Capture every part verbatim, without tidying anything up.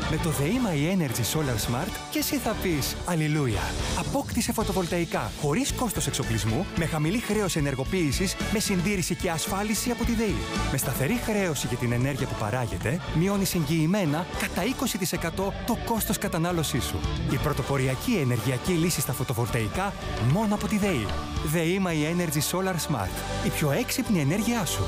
Με το The My Energy Solar Smart και εσύ θα πεις Αλληλούια. Απόκτησε φωτοβολταϊκά χωρίς κόστος εξοπλισμού, με χαμηλή χρέωση ενεργοποίησης, με συντήρηση και ασφάλιση από τη ΔΕΗ. Με σταθερή χρέωση για την ενέργεια που παράγεται, μειώνεις εγγυημένα κατά είκοσι τοις εκατό το κόστος κατανάλωσής σου. Η πρωτοποριακή ενεργειακή λύση στα φωτοβολταϊκά μόνο από τη ΔΕΗ. The My Energy Solar Smart. Η πιο έξυπνη ενέργειά σου.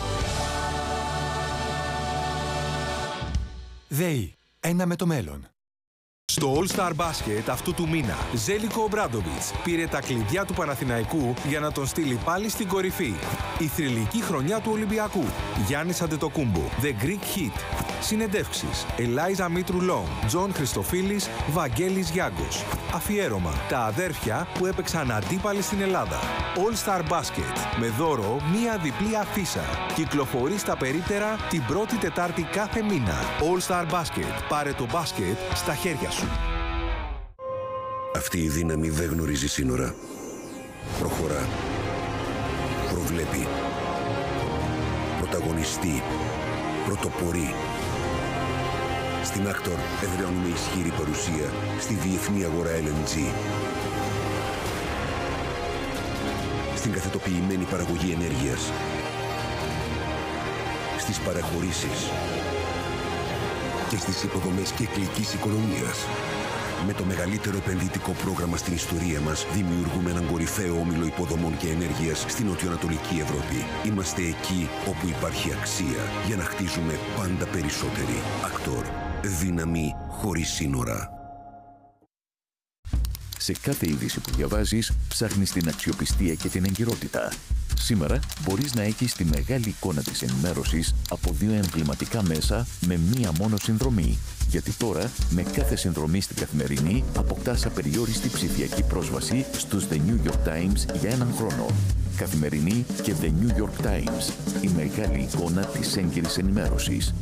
ΔΕΗ. Ένα με το μέλλον. Στο All Star Basket αυτού του μήνα, Ζέλικο Ομπράντοβιτς πήρε τα κλειδιά του Παναθηναϊκού για να τον στείλει πάλι στην κορυφή. Η θρυλική χρονιά του Ολυμπιακού. Γιάννης Αντετοκούμπο, The Greek Hit. Συνεντεύξεις, Ελάιζα Μήτρου Λόγκ, Τζον Χριστοφίλης, Βαγγέλης Γιάγκος. Αφιέρωμα, τα αδέρφια που έπαιξαν αντίπαλοι στην Ελλάδα. All Star Basket, με δώρο μία διπλή αφίσα. Κυκλοφορεί στα περίπτερα την πρώτη Τετάρτη κάθε μήνα. All Star Basket, πάρε το μπάσκετ στα χέρια σου. Αυτή η δύναμη δεν γνωρίζει σύνορα. Προχωρά. Προβλέπει. Πρωταγωνιστεί. Πρωτοπορεί. Στην Actor εδραιώνουμε ισχυρή παρουσία στη διεθνή αγορά ελ εν τζι. Στην καθετοποιημένη παραγωγή ενέργειας. Στις παραχωρήσεις. Και στις υποδομές κυκλικής οικονομίας. Με το μεγαλύτερο επενδυτικό πρόγραμμα στην ιστορία μας, δημιουργούμε έναν κορυφαίο όμιλο υποδομών και ενέργειας στην νοτιοανατολική Ευρώπη. Είμαστε εκεί όπου υπάρχει αξία για να χτίζουμε πάντα περισσότεροι. Actor. Δύναμη χωρίς σύνορα. Σε κάθε είδηση που διαβάζεις, ψάχνεις την αξιοπιστία και την εγκυρότητα. Σήμερα μπορείς να έχεις τη μεγάλη εικόνα της ενημέρωσης από δύο εμβληματικά μέσα με μία μόνο συνδρομή. Γιατί τώρα, με κάθε συνδρομή στην Καθημερινή, αποκτάς απεριόριστη ψηφιακή πρόσβαση στους The New York Times για έναν χρόνο. Καθημερινή και The New York Times, η μεγάλη εικόνα της έγκυρης ενημέρωσης.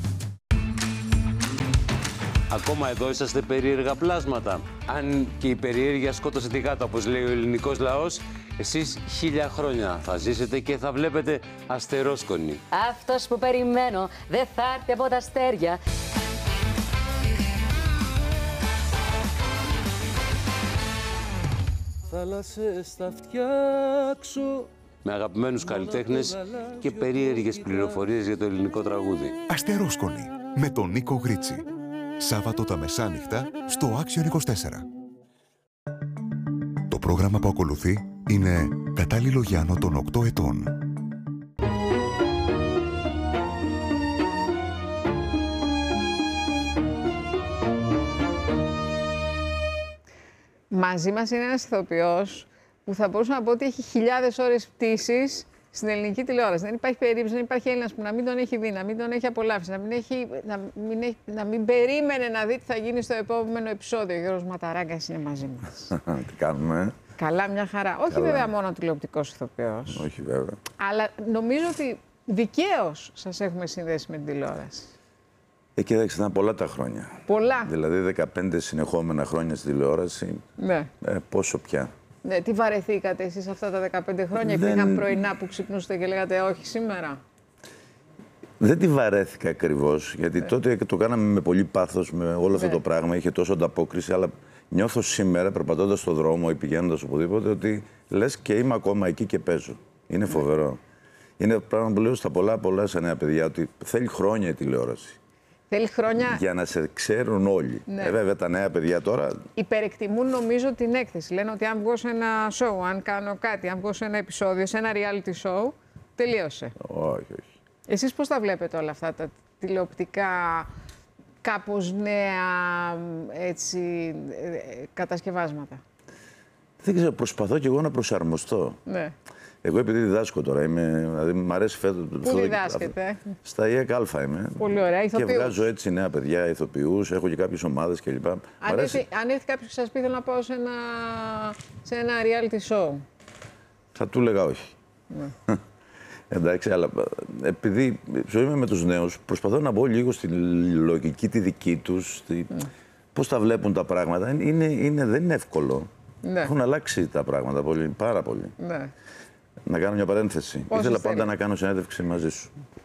Ακόμα εδώ είσαστε περίεργα πλάσματα. Αν και η περιέργεια σκότωσε τη γάτα, όπως λέει ο ελληνικός λαός, εσείς χίλια χρόνια θα ζήσετε και θα βλέπετε αστερόσκονη. Αυτός που περιμένω δεν θα έρθει από τα αστέρια. Θάλασσες θα φτιάξω. Με αγαπημένους καλλιτέχνες και περίεργες πληροφορίες για το ελληνικό τραγούδι. Αστερόσκονη με τον Νίκο Γρίτσι. Σάββατο τα μεσάνυχτα στο Άξιον είκοσι τέσσερα. Το πρόγραμμα που ακολουθεί είναι κατάλληλο για άνω των οκτώ ετών. Μαζί μας είναι ένας ηθοποιός που θα μπορούσα να πω ότι έχει χιλιάδες ώρες πτήσης στην ελληνική τηλεόραση. Δεν υπάρχει περίπτωση, δεν υπάρχει Έλληνας που να μην τον έχει δει, να μην τον έχει απολαύσει, να μην, έχει, να μην, έχει, να μην περίμενε να δει τι θα γίνει στο επόμενο επεισόδιο. Ο Γιώργος Ματαράγκας είναι μαζί μας. Τι κάνουμε. Καλά, μια χαρά. Όχι Καλά. βέβαια μόνο τηλεοπτικός ηθοποιός. Όχι βέβαια. Αλλά νομίζω ότι δικαίως σας έχουμε συνδέσει με την τηλεόραση. Ε, κοίταξε, ήταν πολλά τα χρόνια. Πολλά. Δηλαδή δεκαπέντε συνεχόμενα χρόνια στη τηλεόραση. Ναι. Ε, πόσο πια. Ναι, τι βαρεθήκατε εσείς αυτά τα δεκαπέντε χρόνια, Δεν... υπήρχαν πρωινά που ξυπνούσατε και λέγατε όχι σήμερα. Δεν τη βαρέθηκα ακριβώς, γιατί ναι. τότε το κάναμε με πολύ πάθος, με όλο αυτό ναι. το πράγμα, είχε τόσο ανταπόκριση, αλλά νιώθω σήμερα, περπατώντας στον δρόμο ή πηγαίνοντας οπουδήποτε, ότι λες και είμαι ακόμα εκεί και παίζω. Είναι φοβερό. Ναι. Είναι πράγμα που λέω στα πολλά πολλά σε νέα παιδιά, ότι θέλει χρόνια η τηλεόραση. Θέλει χρόνια... Για να σε ξέρουν όλοι. Ναι. Ε, βέβαια τα νέα παιδιά τώρα... Υπερεκτιμούν νομίζω την έκθεση. Λένε ότι αν βγω σε ένα show, αν κάνω κάτι, αν βγω σε ένα επεισόδιο, σε ένα reality show, τελείωσε. Όχι, όχι. Εσείς πώς τα βλέπετε όλα αυτά τα τηλεοπτικά, κάπως νέα έτσι, κατασκευάσματα? Δεν ξέρω, προσπαθώ κι εγώ να προσαρμοστώ. Ναι. Εγώ επειδή διδάσκω τώρα, είμαι, δηλαδή μου αρέσει φέτος... Πού διδάσκετε? Στα ΙΕΚ Α είμαι. Πολύ ωραία, ηθοποιούς. Και βγάζω έτσι νέα παιδιά, ηθοποιούς, έχω και κάποιες ομάδες κλπ. Αν, αρέσει... αν έρθει κάποιος και σας πει θέλω να πάω σε ένα, σε ένα reality show. Θα του έλεγα όχι. Ναι. Εντάξει, αλλά επειδή είμαι με τους νέους, προσπαθώ να μπω λίγο στη λογική τη δική τους, στη... mm. πώς τα βλέπουν τα πράγματα. Είναι, είναι, δεν είναι εύκολο. Ναι. Έχουν αλλάξει τα πράγματα πολύ, πάρα πολύ. Ναι. Να κάνω μια παρένθεση. Πόσες Ήθελα πάντα θέλει. να κάνω συνέντευξη μαζί σου.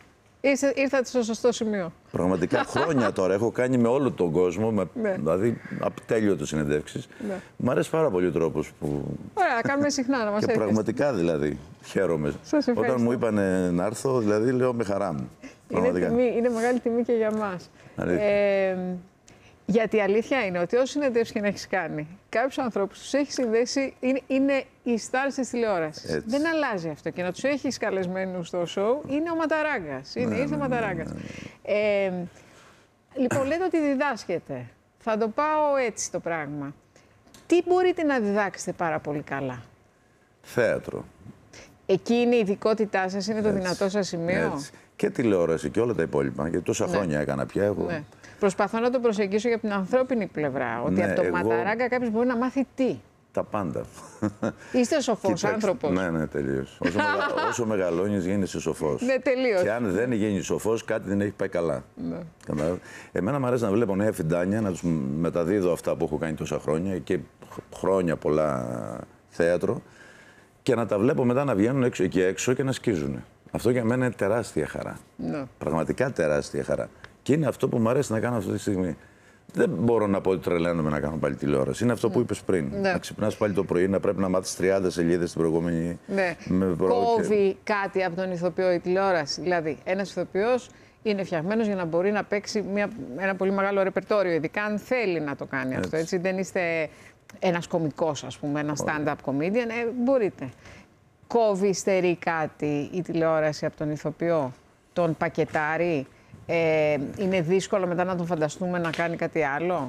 Ήρθε, ήρθατε στο σωστό σημείο. Πραγματικά χρόνια τώρα έχω κάνει με όλο τον κόσμο, με, Ναι. δηλαδή ατέλειωτες συνεντεύξεις. Ναι. Μ' αρέσει πάρα πολύ ο τρόπος που... Ωραία, κάνουμε συχνά να μας Και έρχεστε. πραγματικά δηλαδή χαίρομαι. Σας ευχαριστώ. Όταν μου είπανε να έρθω, δηλαδή λέω με χαρά μου. Είναι, τιμή, είναι μεγάλη τιμή και για μας. Ε, γιατί η αλήθεια είναι ότι όσοι συνεντεύσεις και να έχεις κάνει, κάποιους ανθρώπους τους έχει συνδέσει, είναι, είναι οι stars της τηλεόρασης. Δεν αλλάζει αυτό. Και να τους έχεις καλεσμένους στο show είναι ο Ματαράγκας. Είναι, Ναι, ήρθε ο ναι, Ματαράγκας. ναι, Ε, λοιπόν, λέτε ότι διδάσκετε. Θα το πάω έτσι το πράγμα. Τι μπορείτε να διδάξετε πάρα πολύ καλά? Θέατρο. Εκεί είναι η ειδικότητά σας, είναι το Έτσι, δυνατό σας σημείο. έτσι. Και τηλεόραση και όλα τα υπόλοιπα. Γιατί τόσα Ναι. χρόνια έκανα πια. Έχω... Ναι. Προσπαθώ να το προσεγγίσω για την ανθρώπινη πλευρά. Ότι Ναι, από το εγώ- Ματαράγκα κάποιος μπορεί να μάθει τι. Τα πάντα. Είστε σοφός Κοιτάξτε, άνθρωπος. Ναι, ναι, τελείως. Όσο, μεγα... όσο μεγαλώνεις γίνεσαι σοφός. Ναι, τελείως. Και αν δεν γίνεις σοφός, κάτι δεν έχει πάει καλά. Ναι. Καταλάβατε. Εμένα μου αρέσει να βλέπω νέα φιντάνια, να τους μεταδίδω αυτά που έχω κάνει τόσα χρόνια και χρόνια πολλά θέατρο και να τα βλέπω μετά να βγαίνουν έξω, εκεί έξω και να σκίζουν. Αυτό για μένα είναι τεράστια χαρά. Ναι. Πραγματικά τεράστια χαρά. Και είναι αυτό που μου αρέσει να κάνω αυτή τη στιγμή. Δεν μπορώ να πω ότι τρελαίνομαι να κάνω πάλι τηλεόραση. Είναι αυτό που είπες πριν. Ναι. Να ξυπνάς πάλι το πρωί, να πρέπει να μάθεις τριάντα σελίδες την προηγούμενη. Ναι. με προ- Κόβει κάτι από τον ηθοποιό η τηλεόραση. Δηλαδή, ένας ηθοποιός είναι φτιαγμένος για να μπορεί να παίξει μια, ένα πολύ μεγάλο ρεπερτόριο, ειδικά αν θέλει να το κάνει αυτό. Έτσι. Δεν είστε ένας κωμικός, ας πούμε, ένα stand-up comedian. Ε, μπορείτε. Κόβει, στερεί κάτι η τηλεόραση από τον ηθοποιό, τον πακετάρει. Ε, είναι δύσκολο μετά να τον φανταστούμε να κάνει κάτι άλλο.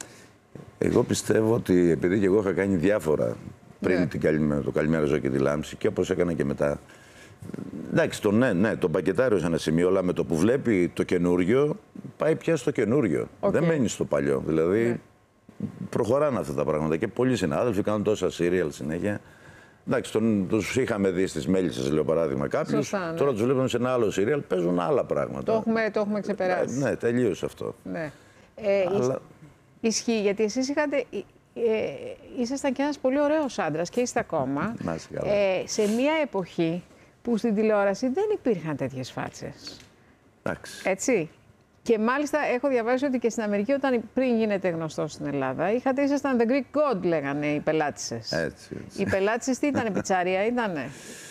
Εγώ πιστεύω ότι επειδή και εγώ είχα κάνει διάφορα πριν Ναι. την καλημέρα, το Καλημέρα Ζω και τη Λάμψη και όπως έκανα και μετά. Εντάξει, το ναι, ναι, το πακετάριο σε ένα σημείο, αλλά με το που βλέπει το καινούριο, πάει πια στο καινούριο. Οκ. Δεν μένει στο παλιό. Δηλαδή, Ναι. προχωράνε αυτά τα πράγματα και πολλοί συνάδελφοι κάνουν τόσα σύριαλ συνέχεια. Εντάξει, τον, τους είχαμε δει στις Μέλισσες, λέω παράδειγμα κάποιους. Σωστά, ναι. Τώρα τους βλέπουμε σε ένα άλλο σύριαλ, παίζουν άλλα πράγματα. Το έχουμε, το έχουμε ξεπεράσει. Ναι, τελείωσε αυτό. Ναι. Ε, Αλλά- Ισχύει, γιατί εσείς είχατε, ε, ε, ήσασταν και ένας πολύ ωραίος άντρας και είστε ακόμα. Να είσαι καλά. Ε, σε μια εποχή που στην τηλεόραση δεν υπήρχαν τέτοιες φάτσες. Εντάξει. Έτσι. Και μάλιστα έχω διαβάσει ότι και στην Αμερική, όταν πριν γίνετε γνωστός στην Ελλάδα, είχατε, ήσασταν the Greek God, λέγανε οι πελάτσες. Έτσι, έτσι. Οι πελάτσες τι ήτανε, πιτσαρία ήτανε?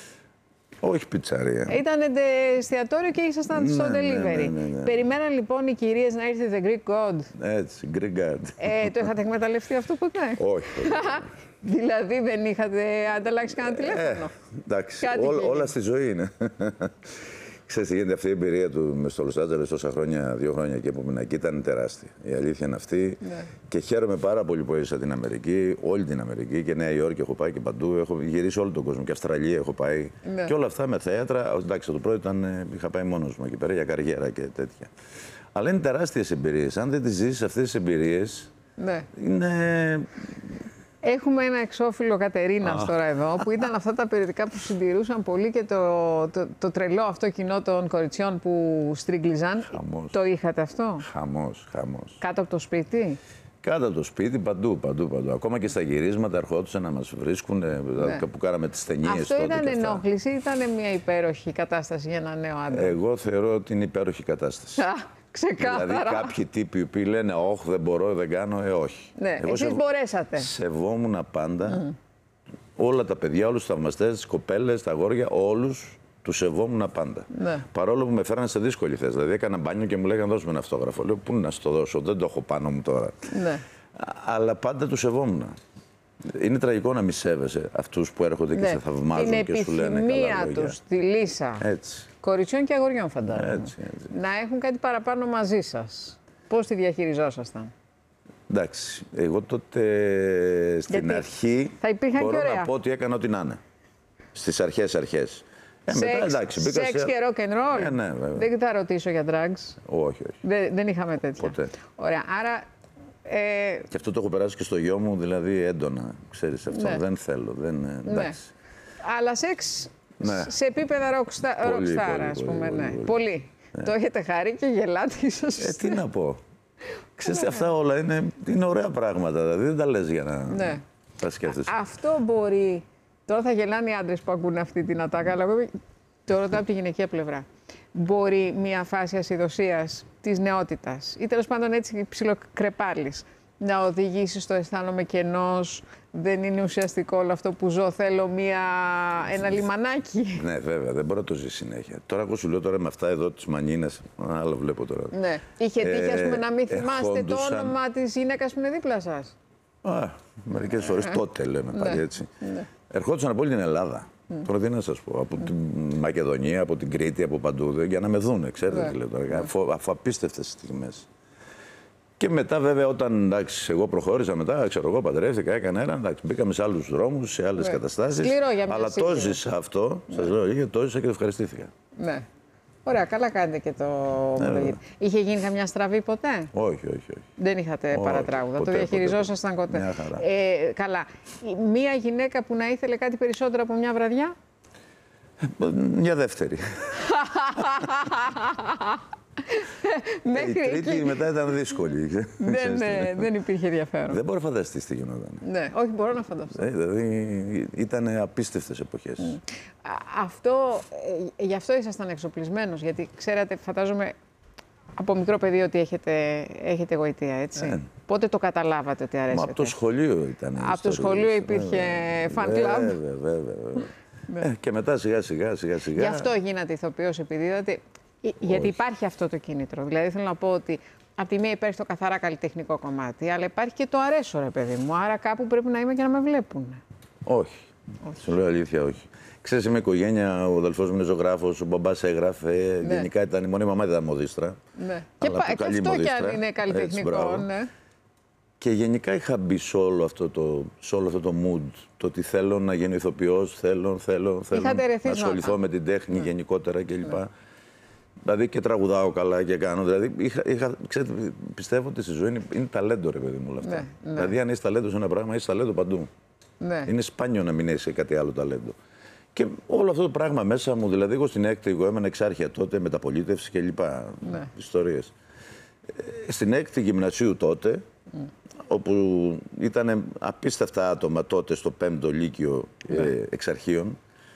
Όχι πιτσαρία. Ήτανε τε- εστιατόριο και ήσασταν στο Ναι, ναι, delivery. ναι, ναι, ναι. Περιμέναν λοιπόν οι κυρίες να έρθει the Greek God. Έτσι, Greek God. Ε, το είχατε εκμεταλλευτεί αυτό που είπε? Όχι. όχι. Δηλαδή δεν είχατε ανταλλάξει κανένα τηλέφωνο? Εντάξει, Κάτι ό, γίνεται. όλα στη ζωή είναι. Ξέρεις τι γίνεται, αυτή η εμπειρία του μες στο Λος Άντζελες τόσα χρόνια, δύο χρόνια και που ήμουν εκεί ήταν τεράστια. Η αλήθεια είναι αυτή. Ναι. Και χαίρομαι πάρα πολύ που έζησα την Αμερική, όλη την Αμερική και Νέα Υόρκη έχω πάει και παντού. Έχω γυρίσει όλο τον κόσμο και Αυστραλία έχω πάει. Ναι. Και όλα αυτά με θέατρα. Εντάξει, το πρώτο ήταν, ε, είχα πάει μόνος μου εκεί πέρα για καριέρα και τέτοια. Αλλά είναι τεράστιες εμπειρίες. Αν δεν τις ζήσεις αυτές τις εμπειρίες, Ναι. είναι. Έχουμε ένα εξώφυλλο Κατερίνας Α. τώρα εδώ, που ήταν αυτά τα περιοδικά που συντηρούσαν πολύ και το, το, το τρελό αυτό κοινό των κοριτσιών που στρίγκλιζαν. Χαμός. Το είχατε αυτό? Χαμός, χαμός. Κάτω από το σπίτι? Κάτω από το σπίτι, παντού, παντού, παντού. Ακόμα και στα γυρίσματα ερχόντουσαν να μας βρίσκουν, Ναι. που κάναμε τις ταινίες Αυτό τότε ήταν και αυτά. ενόχληση ή ήταν μια υπέροχη κατάσταση για ένα νέο άντρα? Εγώ θεωρώ ότι είναι υπέροχη κατάσταση. Α, ξεκάθαρα. Δηλαδή κάποιοι τύποι που λένε «Όχι, δεν μπορώ, δεν κάνω», ε, όχι. Ναι, Εγώ εσείς σεβ- μπορέσατε. Σεβόμουν πάντα όλα τα παιδιά, όλους τους θαυμαστές, τις κοπέλες, τα αγόρια, όλους τους σεβόμουν πάντα. Ναι. Παρόλο που με φέραν σε δύσκολη θέση. Δηλαδή έκανα μπάνιο και μου λέγανε «Δώσ' με ένα αυτόγραφο». Λέω «Πού να στο δώσω, δεν το έχω πάνω μου τώρα». Ναι. Α- Αλλά πάντα τους σεβόμουν. Είναι τραγικό να μη σέβεσαι αυτούς που έρχονται και Ναι. σε θαυμάζουν Την και σου λένε καλά επιθυμία λόγια. τους, τη λύσα. Έτσι. Κοριτσιών και αγοριών φαντάζομαι. Έτσι, έτσι. Να έχουν κάτι παραπάνω μαζί σας. Πώς τη διαχειριζόσασταν? Εντάξει, εγώ τότε στην Γιατί αρχή θα υπήρχαν και μπορώ ωραία. να πω ότι έκανα ό,τι να είναι. Στις αρχές αρχές. Ε, Σεξ, μετά, εντάξει, μπήκα σεξ σε- και rock and roll. Ε, ναι, βέβαια. Δεν θα ρωτήσω για drugs. Όχι, όχι. Δεν, δεν είχαμε τέτοια. Ποτέ. Ωραία. Άρα. Ε, Και αυτό το έχω περάσει και στο γιο μου, δηλαδή έντονα. Ξέρεις αυτό, Ναι. δεν θέλω. Δεν, ε, ναι. εντάξει. Αλλά σεξ Ναι. σε επίπεδα rockstar, Πολύ, rockstar πολύ, ας πολύ, πούμε. πολύ, ναι. πολύ. Πολύ. Το έχετε χαρεί και γελάτε ίσως. Ε, τι να πω. Ξέρεις, αυτά όλα είναι, είναι ωραία πράγματα. Δηλαδή δεν τα λες για να Ναι. τα σκέφτεσαι. Αυτό μπορεί. Τώρα θα γελάνε οι άντρες που ακούνε αυτή την ατάκα, αλλά εγώ το ρωτάω από τη γυναικεία πλευρά. μπορεί μια φάση ασυδοσίας της νεότητας ή τέλος πάντων έτσι ψιλοκρεπάλης να οδηγήσει στο αισθάνομαι κενός, δεν είναι ουσιαστικό όλο αυτό που ζω, θέλω μια, ένα λιμανάκι. Ναι, βέβαια, δεν μπορεί να το ζει συνέχεια. Τώρα εγώ σου λέω τώρα με αυτά εδώ τις μανίνες, άλλο βλέπω τώρα. Ναι. Είχε τύχει ας πούμε, να μην θυμάστε ερχόντουσαν... το όνομα της γυναίκας που είναι δίπλα σας. Α, μερικές φορές τότε λέμε πάλι έτσι. Ναι. Ερχόντουσαν από όλη την Ελλάδα. Mm. Τώρα τι να σας πω, από mm. την Μακεδονία, από την Κρήτη, από παντού, για να με δούνε, ξέρετε τι λέω τώρα, mm. αφού, αφού απίστευτες στιγμές. Και μετά βέβαια όταν εντάξει, εγώ προχώρησα μετά, ξέρω εγώ παντρεύτηκα, έκανα ένα, εντάξει, μπήκαμε σε άλλους δρόμους, σε άλλες ναι. καταστάσεις. Σκληρό για μια αλλά σύγκριση. το ζήσα αυτό, ναι. σας λέω, είχε το ζήσα και το ευχαριστήθηκα. Ναι. Ωραία, καλά κάνετε και το ναι, Είχε γίνει καμιά στραβή ποτέ? Όχι, όχι, όχι. Δεν είχατε όχι, παρατράγουδα, ποτέ, το διαχειριζόσασταν ποτέ. Μια χαρά. Ε, καλά. Μία γυναίκα που να ήθελε κάτι περισσότερο από μια βραδιά? Μια δεύτερη. Μέχρι η τρίτη εκεί. μετά ήταν δύσκολη. δεν, ναι, δεν υπήρχε ενδιαφέρον. Δεν μπορώ να φανταστείς τι γινόταν. Ναι, όχι, μπορώ να φανταστώ. Ε, δηλαδή ήταν απίστευτες εποχές. Mm. Αυτό, ε, γι' αυτό ήσασταν εξοπλισμένος, γιατί ξέρατε, φαντάζομαι, από μικρό παιδί ότι έχετε, έχετε γοητεία, έτσι. Ε. Πότε το καταλάβατε ότι αρέσετε? Μα από το σχολείο ήταν. Από το σχολείο υπήρχε fan club. Βέβαια, βέβαια. βέβαια. ε, και μετά σιγά σιγά σιγά σιγά. Γι' αυτό γίνατε ηθοποιός, επειδή είδατε. Γιατί υπάρχει αυτό το κίνητρο. Δηλαδή θέλω να πω ότι από τη μία υπάρχει το καθαρά καλλιτεχνικό κομμάτι, αλλά υπάρχει και το αρέσω, ρε παιδί μου. Άρα κάπου πρέπει να είμαι και να με βλέπουν. Όχι. όχι. Σου λέω αλήθεια, όχι. Ξέρεις, είμαι οικογένεια, ο αδελφός μου είναι ζωγράφος, ο μπαμπάς έγραφε. Ναι. Γενικά ήταν η μόνη μαμά ήταν μοδίστρα. Ναι. Και, πα, και αυτό μοδίστρα. Κι αν είναι καλλιτεχνικό. Έτσι, ναι. Και γενικά είχα μπει σε όλο αυτό το, σε όλο αυτό το mood. Το ότι θέλω να γίνω ηθοποιός, θέλω, θέλω, θέλω να ασχοληθώ με την τέχνη ναι. γενικότερα κλπ. Ναι. Δηλαδή και τραγουδάω καλά και κάνω. Δηλαδή, είχα, είχα, ξέρετε, πιστεύω ότι στη ζωή είναι, είναι ταλέντο, ρε παιδί μου, όλα αυτά. Ναι, ναι. Δηλαδή, αν είσαι ταλέντο σε ένα πράγμα, είσαι ταλέντο παντού. Ναι. Είναι σπάνιο να μην έχει κάτι άλλο ταλέντο. Και όλο αυτό το πράγμα μέσα μου, δηλαδή, εγώ στην έκτη, εγώ έμενα εξάρχεια τότε, μεταπολίτευση κλπ. Ναι. Ιστορίες. Ε, στην έκτη γυμνασίου τότε, mm. όπου ήταν απίστευτα άτομα τότε στο πέμπτο λύκειο ναι. ε, εξαρχείων,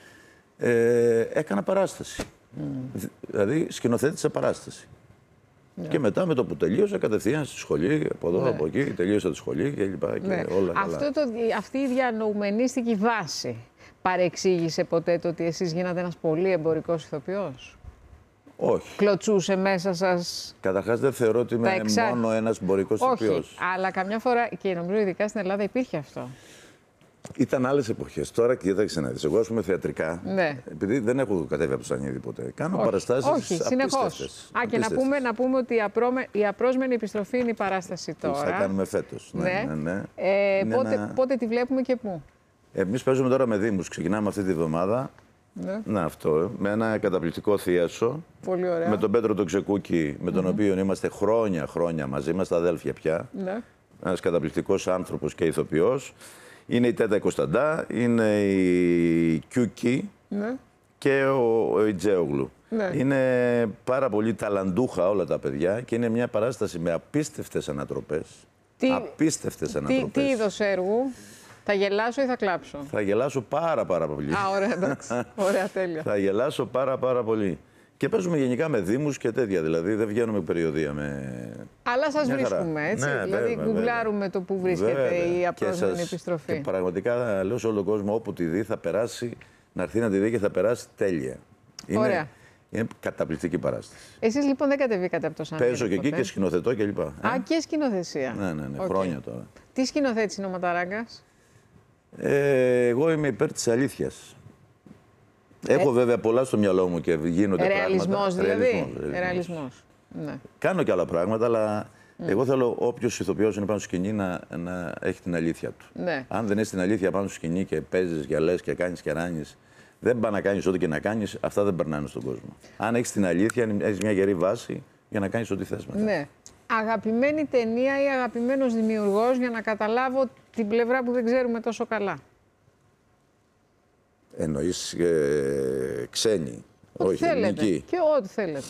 ε, έκανα παράσταση. Mm. Δηλαδή σκηνοθέτησα παράσταση. Yeah. Και μετά με το που τελείωσα κατευθείαν στη σχολή, από εδώ, yeah. από εκεί, τελείωσα τη σχολή και λοιπά και yeah. όλα Αυτό καλά. Το, αυτή η διανοουμενίστικη βάση παρεξήγησε ποτέ το ότι εσείς γίνατε ένας πολύ εμπορικός ηθοποιός? Όχι. Κλωτσούσε μέσα σας? Καταρχάς δεν θεωρώ ότι είμαι εξά... μόνο ένας εμπορικός ηθοποιός. Όχι, αλλά καμιά φορά, και νομίζω ειδικά στην Ελλάδα υπήρχε αυτό. Ήταν άλλες εποχές. Τώρα κοίταξε να δεις. Εγώ, ας πούμε, θεατρικά, ναι. επειδή δεν έχω κατέβει από το Σανίδι ποτέ, κάνω όχι, παραστάσεις όχι, συνεχώς. Α, και να πούμε, να πούμε ότι η, απρόμε, η απρόσμενη επιστροφή είναι η παράσταση τώρα. Θα κάνουμε φέτος. Ναι, ναι. ναι, ναι. Ε, πότε, ένα... πότε τη βλέπουμε και πού? Εμείς παίζουμε τώρα με δήμους. Ξεκινάμε αυτή τη βδομάδα. Ναι. Να, αυτό. Με ένα καταπληκτικό θίασο. Πολύ ωραία. Με τον Πέτρο τον Ξεκούκη, με τον mm-hmm. οποίο είμαστε χρόνια χρόνια μαζί. Είμαστε αδέλφια πια. Ναι. Ένας καταπληκτικός άνθρωπος και ηθοποιός. Είναι η Τέτα Κωνσταντά, είναι η Κιούκη ναι. και ο, ο Ιτζέογλου. Ναι. Είναι πάρα πολύ ταλαντούχα όλα τα παιδιά και είναι μια παράσταση με απίστευτες ανατροπές. Τι, απίστευτες ανατροπές. Τι, τι είδος έργου? Θα γελάσω ή θα κλάψω? Θα γελάσω πάρα πάρα πολύ. Α, ωραία, εντάξει. Ωραία, τέλεια. Θα γελάσω πάρα πάρα πολύ. Και παίζουμε γενικά με δήμους και τέτοια, δηλαδή δεν βγαίνουμε περιοδία με... Αλλά σας βρίσκουμε, έτσι, ναι, δηλαδή βέβαια, γκουγκλάρουμε βέβαια. Το που βρίσκεται βέβαια. Η απρόσμενη επιστροφή. Και πραγματικά λέω σε όλο τον κόσμο, όπου τη δει θα περάσει, να έρθει να τη δει και θα περάσει τέλεια. Είναι, ωραία. Είναι καταπληκτική παράσταση. Εσείς λοιπόν δεν κατεβήκατε από το Σανίδι? Παίζω και εκεί και σκηνοθετώ κλπ. Α, ε? και σκηνοθεσία. Ναι, ναι, ναι, okay. χρόνια τώρα. Τι σκηνοθέτηση είναι ο Ματαράγκας? Ε, εγώ είμαι υπέρ της αλήθειας. Έχω ε... βέβαια πολλά στο μυαλό μου και γίνονται ρεαλισμός, πράγματα. Δηλαδή. Ρεαλισμός δηλαδή. Ρεαλισμός. Ναι. Κάνω και άλλα πράγματα, αλλά mm. εγώ θέλω όποιος ηθοποιός είναι πάνω στο σκηνή να, να έχει την αλήθεια του. Ναι. Αν δεν έχει την αλήθεια πάνω στο σκηνή και παίζεις και λες και κάνεις και ράνεις, δεν πάει να κάνεις ό,τι και να κάνεις, αυτά δεν περνάνε στον κόσμο. Αν έχεις την αλήθεια, έχεις μια γερή βάση για να κάνεις ό,τι θες μετά. Ναι. Αγαπημένη ταινία ή αγαπημένος δημιουργός για να καταλάβω την πλευρά που δεν ξέρουμε τόσο καλά? Εννοείς ε, ξένοι, ό,τι όχι θέλετε. Ελληνικοί. Και ό,τι θέλετε.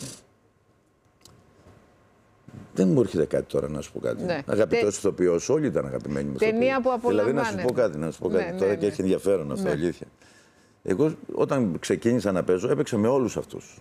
Δεν μου έρχεται κάτι τώρα να σου πω κάτι. Ναι. Αγαπητός Τε... ηθοποιός, όλοι ήταν αγαπημένοι μου. Ταινία που απολαμβάνετε. Δηλαδή να σου πω κάτι, να σου πω κάτι. Ναι, τώρα ναι, και ναι. έχει ενδιαφέρον αυτό, ναι. αλήθεια. Εγώ όταν ξεκίνησα να παίζω, έπαιξα με όλους αυτούς.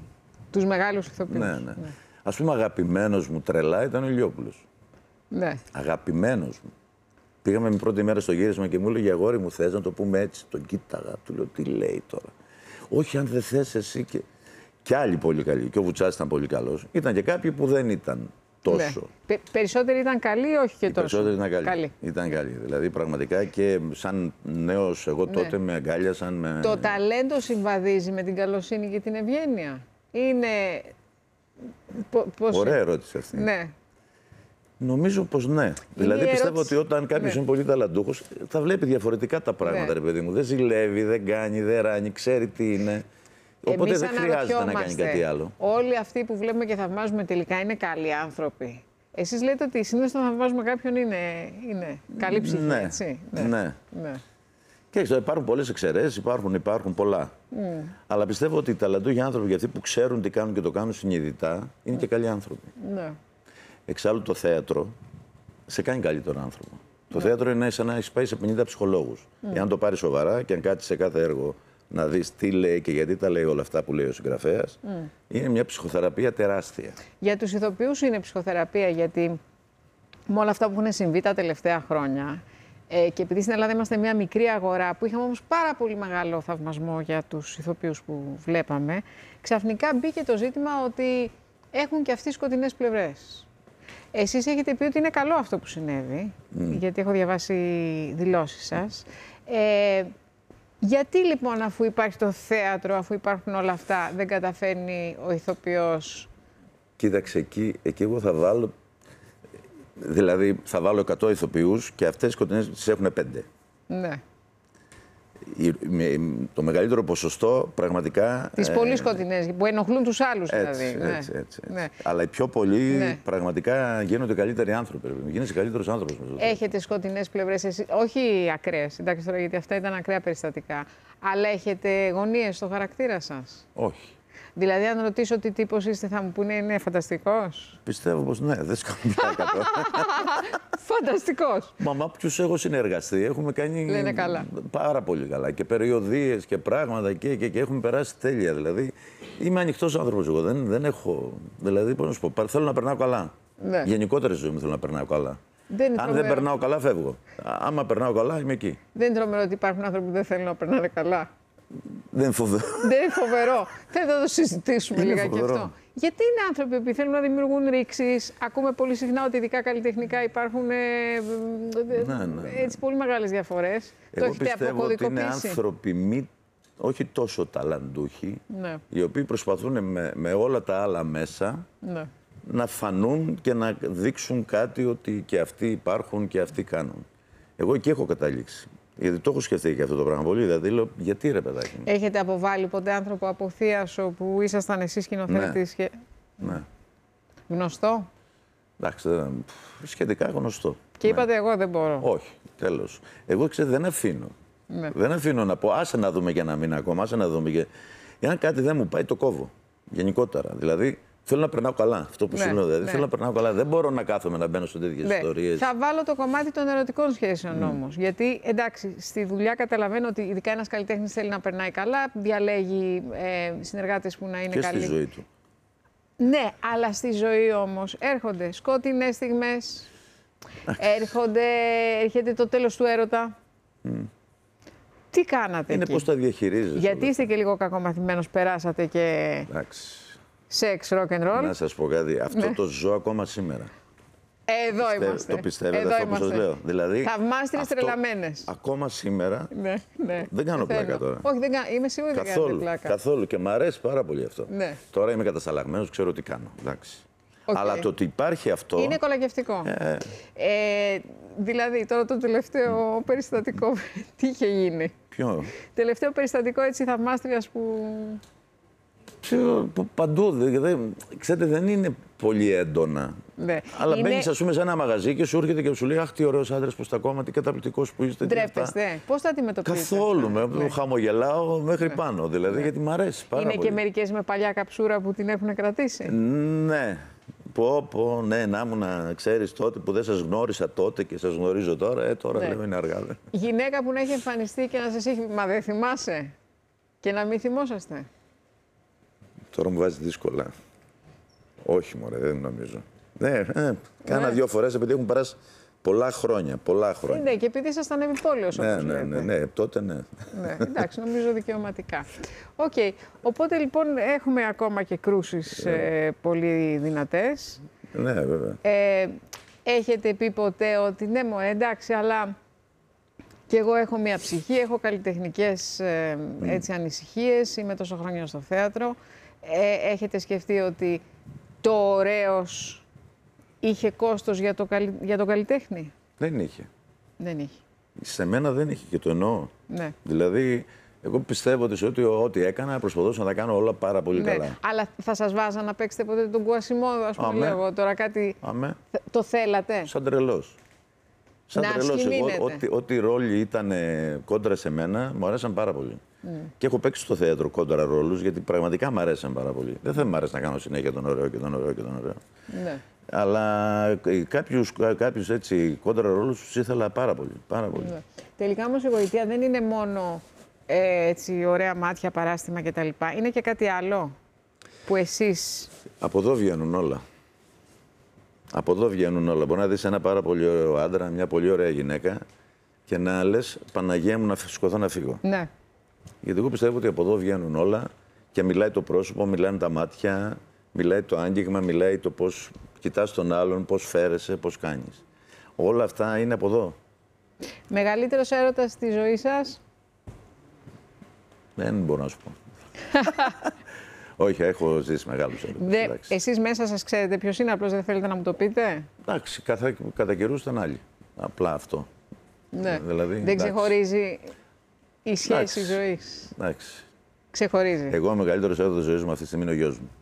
Τους μεγάλους ηθοποιούς. Ναι, ναι. ναι. Ας πούμε, αγαπημένος μου τρελά ήταν ο Ηλιόπουλος. Ναι. Αγαπημένος μου. Πήγαμε την πρώτη μέρα στο γύρισμα και μου έλεγε αγόρι μου, θες να το πούμε έτσι. Τον κοίταγα, του λέω τι λέει τώρα. Όχι, αν δεν θες εσύ. Και, και άλλοι πολύ καλοί. Και ο Βουτσάς ήταν πολύ καλός. Ήταν και κάποιοι που δεν ήταν τόσο. Ναι. Πε, περισσότεροι ήταν καλοί, όχι και Οι τόσο. Περισσότεροι ήταν καλοί. καλοί. Ήταν καλοί. Δηλαδή, πραγματικά και σαν νέος, εγώ τότε ναι. με αγκάλιασαν. Με... Το ταλέντο συμβαδίζει με την καλοσύνη και την ευγένεια. Είναι. Πώς... Ωραία ερώτηση αυτή. Ναι. Νομίζω πως ναι. Είναι δηλαδή ερώτηση... πιστεύω ότι όταν κάποιος ναι. είναι πολύ ταλαντούχος θα βλέπει διαφορετικά τα πράγματα, ναι. ρε παιδί μου. Δεν ζηλεύει, δεν κάνει, δεν ράνει, ξέρει τι είναι. Οπότε Εμείς δεν χρειάζεται να κάνει κάτι άλλο. Όλοι αυτοί που βλέπουμε και θαυμάζουμε τελικά είναι καλοί άνθρωποι. Εσείς λέτε ότι συνήθως όταν θαυμάζουμε κάποιον είναι, είναι καλή ψυχή, ναι. έτσι. Ναι. ναι. ναι. Και έξω, υπάρχουν πολλές εξαιρέσεις, υπάρχουν, υπάρχουν πολλά. Mm. Αλλά πιστεύω ότι οι ταλαντούχοι άνθρωποι, για αυτοί που ξέρουν τι κάνουν και το κάνουν συνειδητά, είναι mm. και καλοί άνθρωποι. Ναι. Εξάλλου το θέατρο σε κάνει καλύτερο άνθρωπο. Mm. Το θέατρο είναι σαν να έχει πάει σε πενήντα ψυχολόγους. Mm. Εάν το πάρει σοβαρά και αν κάτσεις σε κάθε έργο να δεις τι λέει και γιατί τα λέει όλα αυτά που λέει ο συγγραφέας, mm. είναι μια ψυχοθεραπεία τεράστια. Για τους ηθοποιούς είναι ψυχοθεραπεία, γιατί με όλα αυτά που έχουν συμβεί τα τελευταία χρόνια, ε, και επειδή στην Ελλάδα είμαστε μια μικρή αγορά που είχαμε όμως πάρα πολύ μεγάλο θαυμασμό για τους ηθοποιούς που βλέπαμε, ξαφνικά μπήκε το ζήτημα ότι έχουν και αυτοί σκοτεινές πλευρές. Εσείς έχετε πει ότι είναι καλό αυτό που συνέβη, mm. γιατί έχω διαβάσει δηλώσεις σας. Ε, γιατί λοιπόν, αφού υπάρχει το θέατρο, αφού υπάρχουν όλα αυτά, δεν καταφέρνει ο ηθοποιός? Κοίταξε, εκεί, εκεί εγώ θα βάλω, δηλαδή θα βάλω εκατό ηθοποιούς και αυτές οι σκοτεινές τις έχουν πέντε. Ναι. Το μεγαλύτερο ποσοστό πραγματικά... Τις ε, πολύ σκοτεινές, που ενοχλούν τους άλλους έτσι, δηλαδή. Έτσι, ναι. έτσι, έτσι. Ναι. Αλλά οι πιο πολλοί ναι. πραγματικά γίνονται καλύτεροι άνθρωποι. Γίνεσαι καλύτερος άνθρωπος. Έχετε σκοτεινές πλευρές εσείς, όχι ακραίες, εντάξει τώρα, γιατί αυτά ήταν ακραία περιστατικά, αλλά έχετε γωνίες στο χαρακτήρα σας? Όχι. Δηλαδή, αν ρωτήσω τι τύπος είστε, θα μου πούνε είναι φανταστικός? Πιστεύω πως ναι, δεν σκοτεινά καθόλου. Φανταστικός. Μα με ποιους έχω συνεργαστεί, έχουμε κάνει Λένε καλά. πάρα πολύ καλά. Και περιοδίες και πράγματα και, και, και έχουμε περάσει τέλεια. Δηλαδή, είμαι ανοιχτός άνθρωπος εγώ. Δεν, δεν έχω. Δηλαδή, πώς να σου πω, θέλω να περνάω καλά. Ναι. Γενικότερα στη ζωή μου θέλω να περνάω καλά. Δεν Αν τρομερό. δεν περνάω καλά, φεύγω. Άμα περνάω καλά, είμαι εκεί. Δεν είναι τρομερό ότι υπάρχουν άνθρωποι που δεν θέλουν να περνάνε καλά? Δεν είναι φοβερό. Δεν είναι φοβερό. Θέλω να το συζητήσουμε είναι λίγα και αυτό. Γιατί είναι άνθρωποι που θέλουν να δημιουργούν ρήξεις. Ακούμε πολύ συχνά ότι ειδικά καλλιτεχνικά υπάρχουν ε, ναι, ναι, ναι. έτσι πολύ μεγάλες διαφορές. Εγώ το έχετε πιστεύω ότι είναι αποκωδικοποιήσει? άνθρωποι μη, όχι τόσο ταλαντούχοι, ναι. οι οποίοι προσπαθούν με, με όλα τα άλλα μέσα ναι. να φανούν και να δείξουν κάτι ότι και αυτοί υπάρχουν και αυτοί κάνουν. Εγώ εκεί έχω καταλήξει. Γιατί το έχω σκεφτεί και αυτό το πράγμα πολύ. Δηλαδή λέω, γιατί ρε παιδάκι μου. Έχετε αποβάλει ποτέ άνθρωπο από θίασο που ήσασταν εσείς σκηνοθέτης? Ναι. Και... ναι. Γνωστό? Εντάξει, σχετικά γνωστό. Και είπατε ναι. εγώ δεν μπορώ. Όχι, τέλος. Εγώ ξέρω δεν αφήνω. Ναι. Δεν αφήνω να πω, άσε να δούμε για ένα μήνα ακόμα, άσε να δούμε. Και... Εάν κάτι δεν μου πάει, το κόβω. Γενικότερα. Δηλαδή, θέλω να περνάω καλά. Αυτό που ναι, σου λέω. Δηλαδή, ναι. θέλω να περνάω καλά. Δεν μπορώ να κάθομαι να μπαίνω σε τέτοιες ναι. ιστορίες. Θα βάλω το κομμάτι των ερωτικών σχέσεων mm. όμως. Γιατί εντάξει, στη δουλειά καταλαβαίνω ότι ειδικά ένας καλλιτέχνης θέλει να περνάει καλά, διαλέγει ε, συνεργάτες που να είναι και καλοί. Και στη ζωή του. Ναι, αλλά στη ζωή όμως έρχονται σκοτεινές στιγμές, έρχονται, έρχεται το τέλος του έρωτα. Mm. Τι κάνατε είναι εκεί? πώς τα διαχειρίζεσαι. Γιατί είστε και λίγο κακομαθημένος, περάσατε και εντάξει. σεξ, rock and roll. Να σας πω κάτι, αυτό ναι. το ζω ακόμα σήμερα. Εδώ Πιστεύ, είμαστε. Το πιστεύετε Εδώ αυτό είμαστε. που σας λέω. Δηλαδή, θαυμάστριες τρελαμένες. Ακόμα σήμερα ναι, ναι. δεν κάνω Θέλω. πλάκα τώρα. Όχι, δεν κα... είμαι σίγουρη ότι δεν κάνετε πλάκα. Καθόλου και μου αρέσει πάρα πολύ αυτό. Ναι. Τώρα είμαι κατασταλαγμένος, ξέρω τι κάνω. Εντάξει. Okay. Αλλά το ότι υπάρχει αυτό... Είναι κολακευτικό. Ε... Ε, δηλαδή, τώρα το τελευταίο mm. περιστατικό, τι είχε γίνει? Ποιο? Τελευταίο περιστατικό έτσι θαυμάστριας που... Παντού, δηλαδή, ξέρετε, δεν είναι πολύ έντονα. Ναι. Αλλά είναι... μπαίνεις, ας πούμε, σε ένα μαγαζί και σου έρχεται και σου λέει: αχ, τι ωραίος άντρας προς τα κόμμα, τι καταπληκτικός που είστε. Ντρέπεστε. Πώς θα αντιμετωπίσετε? Καθόλου. Με ναι. χαμογελάω μέχρι ναι. πάνω. Δηλαδή, ναι. γιατί μου αρέσει πάρα είναι πολύ. Είναι και μερικές με παλιά καψούρα που την έχουν κρατήσει. Ναι. Πω, πω, ναι, να μου να ξέρεις τότε που δεν σας γνώρισα τότε και σας γνωρίζω τώρα, ε, τώρα ναι. λέω είναι αργά. Δε. Γυναίκα που να έχει εμφανιστεί και να σας έχει. Μα δεν θυμάσαι. Και να μην θυμόσαστε. Τώρα μου βάζει δύσκολα. Όχι, μωρέ, δεν νομίζω. Ναι, ε, κάνα Ναι. δύο φορές επειδή έχουν περάσει πολλά χρόνια. Πολλά χρόνια. Ναι, και επειδή ήσασταν επιπόλαιος, όπως Ναι, ναι, λέτε. ναι, ναι, τότε ναι. Ναι, εντάξει, νομίζω δικαιωματικά. Οκ. Οπότε λοιπόν έχουμε ακόμα και κρούσεις ε, πολύ δυνατές. Ναι, βέβαια. Ε, έχετε πει ποτέ ότι ναι, μωρέ, εντάξει, αλλά και εγώ έχω μία ψυχή, έχω καλλιτεχνικές ε, έτσι, ανησυχίες, είμαι τόσο χρόνια στο θέατρο. Ε, έχετε σκεφτεί ότι το ωραίος είχε κόστος για, το, καλυ- για τον καλλιτέχνη? Δεν είχε. Δεν είχε. Σε μένα δεν είχε και το εννοώ. Ναι. Δηλαδή, εγώ πιστεύω ότι σε ό,τι, ό,τι έκανα προσπαθούσα να τα κάνω όλα πάρα πολύ Ναι, καλά. αλλά θα σας βάζα να παίξετε ποτέ τον Κουασιμόδο, ας πούμε, Αμέ. λέω τώρα κάτι. Αμέ. Θε- Το θέλατε? Σαν τρελός. Σαν Να τρελός. Εγώ, ασκημίνετε. ό,τι, ό,τι ρόλοι ήταν ε, κόντρα σε μένα, μου αρέσαν πάρα πολύ. Mm. Και έχω παίξει στο θέατρο κόντρα ρόλους, γιατί πραγματικά μου αρέσαν πάρα πολύ. Δεν θα μου αρέσει να κάνω συνέχεια τον ωραίο και τον ωραίο και τον ωραίο. Ναι. Αλλά ε, κάποιους, κα- κάποιους έτσι κόντρα ρόλους τους ήθελα πάρα πολύ. Πάρα πολύ. Ναι. Τελικά όμως η γοητεία δεν είναι μόνο ε, έτσι, ωραία μάτια, παράστημα κτλ. Είναι και κάτι άλλο που εσείς... Από εδώ βγαίνουν όλα. Από εδώ βγαίνουν όλα. Μπορεί να δεις ένα πάρα πολύ ωραίο άντρα, μια πολύ ωραία γυναίκα και να λες Παναγία μου να σηκωθώ να φύγω. Ναι. Γιατί εγώ πιστεύω ότι από εδώ βγαίνουν όλα και μιλάει το πρόσωπο, μιλάνε τα μάτια, μιλάει το άγγιγμα, μιλάει το πώς κοιτάς τον άλλον, πώς φέρεσαι, πώς κάνεις. Όλα αυτά είναι από εδώ. Μεγαλύτερος έρωτας στη ζωή σας? Δεν μπορώ να σου πω. Όχι, έχω ζήσει μεγάλους έρωτες. Δε, εντάξει. εσείς μέσα σας ξέρετε ποιος είναι, απλώς δεν θέλετε να μου το πείτε? Εντάξει, κατά, κατά καιρούς ήταν άλλοι. Απλά αυτό. Ναι. Δηλαδή, δεν εντάξει. ξεχωρίζει η σχέση Εντάξει. ζωής? Εντάξει. Ξεχωρίζει. Εγώ ο μεγαλύτερος έρωτας της ζωής μου αυτή τη στιγμή είναι ο γιος μου.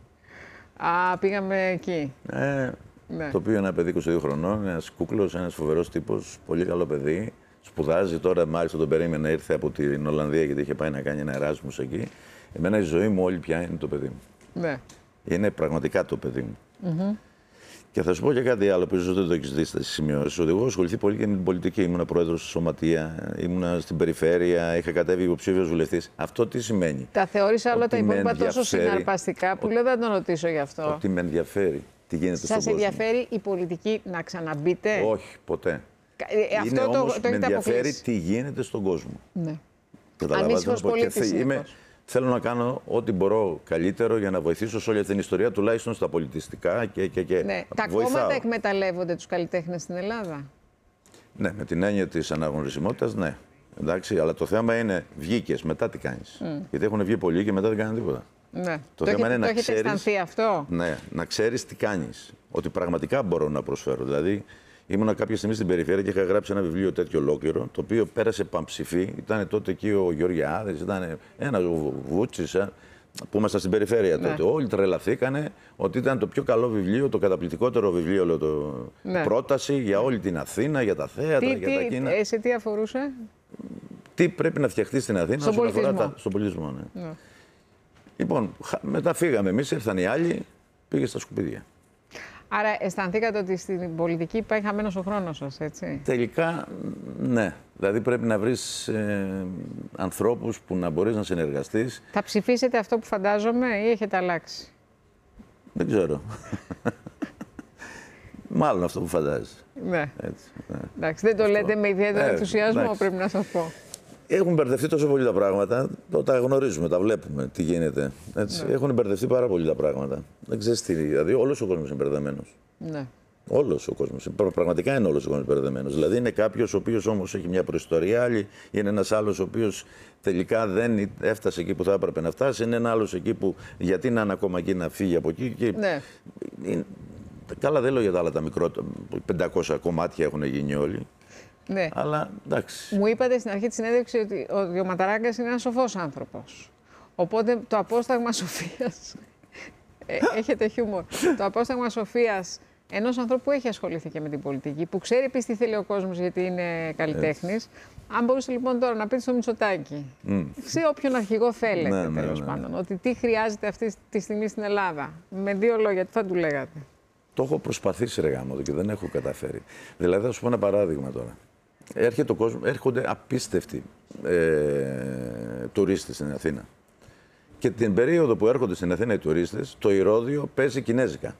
Α, πήγαμε εκεί. Ε, Ναι. Το οποίο είναι ένα παιδί είκοσι δύο χρονών, ένας κούκλος, ένας φοβερός τύπος, πολύ καλό παιδί. Σπουδάζει τώρα, μάλιστα τον περίμενα, ήρθε από την Ολλανδία γιατί είχε πάει να κάνει ένα Εράσμους εκεί. Εμένα η ζωή μου όλη πια είναι το παιδί μου. Ναι. Είναι πραγματικά το παιδί μου. Μμμ. Και θα σου πω και κάτι άλλο που ίσως δεν το έχεις δει στις σημειώσεις. Ότι εγώ έχω ασχοληθεί πολύ και με την πολιτική. Ήμουν πρόεδρος στη Σωματεία, ήμουν στην περιφέρεια, είχα κατέβει υποψήφιος βουλευτής. Αυτό τι σημαίνει? Τα θεώρησα όλα τα Ότι με υπόλοιπα τόσο ενδιαφέρει- συναρπαστικά που λέω δεν τον ρωτήσω γι' αυτό. Ότι με ενδιαφέρει τι γίνεται στον Σας κόσμο. ενδιαφέρει η πολιτική να ξαναμπείτε? Όχι, ποτέ. Κα- ε, αυτό Είναι το, όμως, το με έχετε ενδιαφέρει αποκλείσει. τι γίνεται στον κόσμο. Ναι. Καταλαβαίνετε Ανήσυχος να πω. Και πολίτης θε- είμαι, συνεχώς. θέλω να κάνω ό,τι μπορώ καλύτερο για να βοηθήσω σε όλη αυτή την ιστορία, τουλάχιστον στα πολιτιστικά και. και, και Ναι. Τα βοηθάω. κόμματα εκμεταλλεύονται τους καλλιτέχνες στην Ελλάδα? Ναι, με την έννοια της αναγνωρισιμότητας, ναι. Εντάξει, αλλά το θέμα είναι βγήκες, μετά τι κάνεις. Mm. Γιατί έχουν βγει πολλοί και μετά δεν κάνουν τίποτα. Ναι. Το θέμα έχετε, είναι το να έχετε ξέρεις- αισθανθεί αυτό? Ναι, να ξέρεις τι κάνεις. Ότι πραγματικά μπορώ να προσφέρω. Δηλαδή, ήμουνα κάποια στιγμή στην περιφέρεια και είχα γράψει ένα βιβλίο τέτοιο ολόκληρο, το οποίο πέρασε πανψηφί. Ήταν τότε εκεί ο Γεωργιάδης, ήταν ένα Βούτσης, ε, που ήμασταν στην περιφέρεια Ναι. τότε. Όλοι τρελαθήκανε ότι ήταν το πιο καλό βιβλίο, το καταπληκτικότερο βιβλίο, λέω, το... Ναι. πρόταση για όλη την Αθήνα, για τα θέατρα, Τι, για τα τι, εκείνα. ε, σε τι αφορούσε? Τι πρέπει να φτιαχτεί στην Αθήνα Στον όσον αφορά πολιτισμό. τα... στον πολιτισμό. Ναι. Ναι. Λοιπόν, χα- μετά φύγαμε εμείς, ήρθαν οι άλλοι, πήγε στα σκουπίδια. Άρα αισθανθήκατε ότι στην πολιτική πάει χαμένος ο χρόνος σας, έτσι? Τελικά, ναι. Δηλαδή πρέπει να βρεις ε, ανθρώπους που να μπορείς να συνεργαστείς. Θα ψηφίσετε αυτό που φαντάζομαι ή έχετε αλλάξει? Δεν ξέρω. Μάλλον αυτό που φαντάζεσαι. Ναι. Έτσι, ναι. Εντάξει, δεν το λέτε με ιδιαίτερο Ε, ενθουσιασμό, εντάξει. πρέπει να σας πω. Έχουν μπερδευτεί τόσο πολύ τα πράγματα, το, τα γνωρίζουμε, τα βλέπουμε, τι γίνεται. Έτσι. Ναι. Έχουν μπερδευτεί πάρα πολύ τα πράγματα. Δεν ξέρεις τι, δηλαδή όλος ο κόσμος είναι μπερδεμένος. Ναι. Όλος ο κόσμος. Πρα- Πραγματικά είναι όλος ο κόσμος μπερδεμένος. Δηλαδή είναι κάποιος ο οποίος όμως έχει μια προϊστορία, άλλη είναι ένας άλλος ο οποίος τελικά δεν έφτασε εκεί που θα έπρεπε να φτάσει, είναι ένα άλλος εκεί που γιατί να είναι ακόμα εκεί να φύγει από εκεί. Και... Ναι. Είναι... Καλά, δεν λέω για τα άλλα τα μικρότερα, πεντακόσια κομμάτια έχουν γίνει όλοι. Ναι. Αλλά εντάξει. Μου είπατε στην αρχή της συνέντευξης ότι ο Διοματαράγκας είναι ένας σοφός άνθρωπος. Οπότε το απόσταγμα σοφίας... ε, έχετε χιούμορ. Το απόσταγμα σοφίας ενός ανθρώπου που έχει ασχοληθεί και με την πολιτική, που ξέρει επίσης τι θέλει ο κόσμος γιατί είναι καλλιτέχνης. Αν μπορούσε λοιπόν τώρα να πείτε στο Μητσοτάκη, Mm. σε όποιον αρχηγό θέλετε Ναι, ναι, τέλος ναι. πάντων, ότι τι χρειάζεται αυτή τη στιγμή στην Ελλάδα. Με δύο λόγια, τι θα του λέγατε? Το έχω προσπαθήσει ρε γάμο και δεν έχω καταφέρει. Δηλαδή θα σου πω ένα παράδειγμα τώρα. Έρχεται ο κόσμος, έρχονται απίστευτοι ε, τουρίστες στην Αθήνα. Και την περίοδο που έρχονται στην Αθήνα οι τουρίστες, το ηρώδειο παίζει κινέζικα.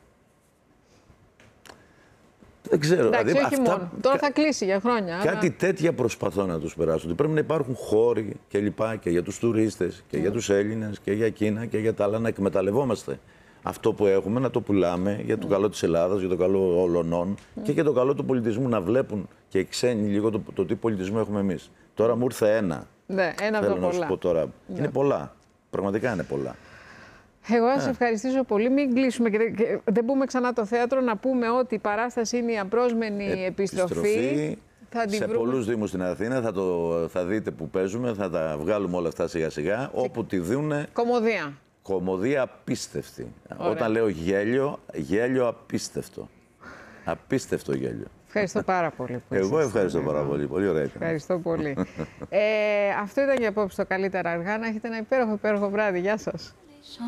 Δεν ξέρω. Εντάξει, δηλαδή, όχι αυτά... μόνο. Τώρα θα κλείσει για χρόνια. Κάτι αλλά... τέτοια προσπαθώ να τους περάσω. Ότι πρέπει να υπάρχουν χώροι και λοιπά και για τους τουρίστες και mm. για τους Έλληνες και για Κίνα και για τα άλλα, να εκμεταλλευόμαστε αυτό που έχουμε, να το πουλάμε για το mm. καλό της Ελλάδας, για το καλό όλων mm. και για το καλό του πολιτισμού, να βλέπουν και οι ξένοι λίγο το, το τι πολιτισμό έχουμε εμείς. Τώρα μου ήρθε ένα. Ναι, ένα από Θέλω να πολλά. σου πω τώρα. Ναι. Είναι πολλά. Πραγματικά είναι πολλά. Εγώ να σας ευχαριστήσω πολύ. Μην κλείσουμε και δεν, και δεν πούμε ξανά το θέατρο. Να πούμε ότι η παράσταση είναι η απρόσμενη ε, επιστροφή. επιστροφή. Θα σε βρούμε... πολλούς δήμους στην Αθήνα θα, το, θα δείτε που παίζουμε, θα τα βγάλουμε όλα αυτά σιγά σιγά. Και... όπου τη δούνε... Κωμωδία. Κωμωδία απίστευτη. Ωραία. Όταν λέω γέλιο, γέλιο απίστευτο. Απίστευτο γέλιο. Ευχαριστώ πάρα πολύ. Που Εγώ ευχαριστώ πάρα πολύ. Πολύ ωραία ήταν. Ευχαριστώ πολύ. ε, αυτό ήταν για απόψε το Καλύτερα Αργά. Να έχετε ένα υπέροχο, υπέροχο βράδυ. Γεια σας.